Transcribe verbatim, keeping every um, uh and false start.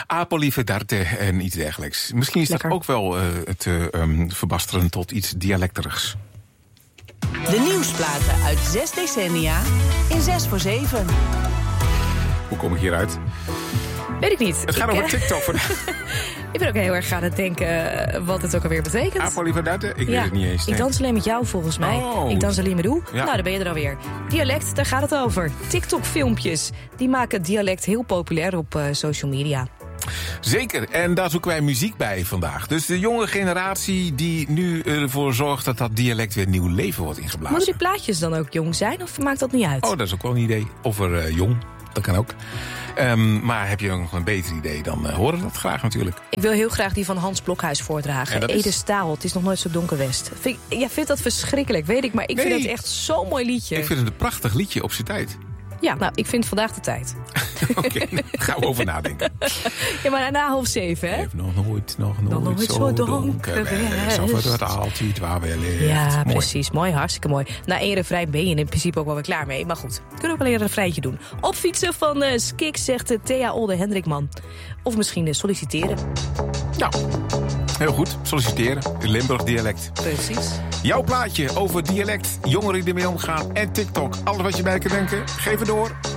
Apolive Darte en iets dergelijks. Misschien is Lekker. dat ook wel uh, te um, verbasteren tot iets dialecterigs. De nieuwsplaten uit zes decennia in zes voor zeven. Hoe kom ik hieruit? Weet ik niet. Het gaat ik, over uh, TikTok vandaag. Ik ben ook heel erg gaan het denken uh, wat het ook alweer betekent. Apolive Darte? Ik ja, weet het niet eens. Nee. Ik dans alleen met jou volgens mij. Oh. Ik dans alleen met u. Ja. Nou, daar ben je er alweer. Dialect, daar gaat het over. TikTok-filmpjes. Die maken dialect heel populair op uh, social media. Zeker, en daar zoeken wij muziek bij vandaag. Dus de jonge generatie die nu ervoor zorgt dat dat dialect weer nieuw leven wordt ingeblazen. Moeten die plaatjes dan ook jong zijn of maakt dat niet uit? Oh, dat is ook wel een idee. Of er uh, jong, dat kan ook. Um, maar heb je nog een beter idee, dan uh, horen we dat graag natuurlijk. Ik wil heel graag die van Hans Blokhuis voordragen. Is... Ede Staal, het is nog nooit zo donker west. Vind ik, jij vindt dat verschrikkelijk, weet ik, maar ik nee. vind het echt zo'n mooi liedje. Ik vind het een prachtig liedje op zijn tijd. Ja, nou, ik vind vandaag de tijd. Oké, okay, daar gaan we over nadenken. Ja, maar na half zeven, hè? Heeft nog nooit, nog nooit, nog nooit zo donker geweest. Of het altijd waar wel ligt. Ja, mooi. precies. Mooi, hartstikke mooi. Na één refrein ben je in principe ook wel weer klaar mee. Maar goed, we kunnen ook wel een refreintje doen. Opfietsen van uh, Skik, zegt uh, Thea Olde Hendrikman. Of misschien uh, solliciteren. Nou, heel goed. Solliciteren. In Limburg dialect. Precies. Jouw plaatje over dialect, jongeren die ermee omgaan en TikTok. Alles wat je bij kan denken, geef het door.